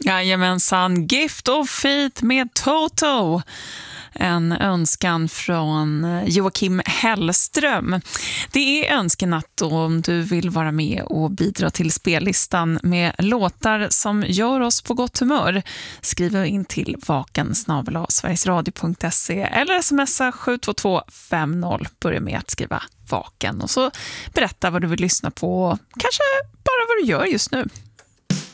Jajamensan, Gift of Faith med Toto. En önskan från Joakim Hellström. Det är önskenatt om du vill vara med och bidra till spellistan med låtar som gör oss på gott humör. Skriv in till vaken@sverigesradio.se eller smsa 72250. Börja med att skriva vaken och så berätta vad du vill lyssna på och kanske bara vad du gör just nu.